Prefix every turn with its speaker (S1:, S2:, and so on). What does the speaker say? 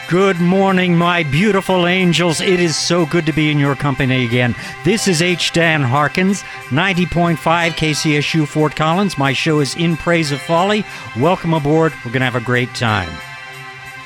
S1: Good morning, my beautiful angels. It is so good to be in your company again. This is H. Dan Harkins, 90.5 KCSU Fort Collins. My show is In Praise of Folly. Welcome aboard. We're going to have a great time.